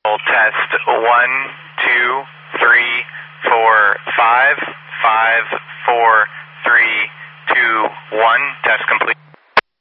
Test 1, 2, 3, 4, 5, 5, 4, 3, 2, 1. Test complete.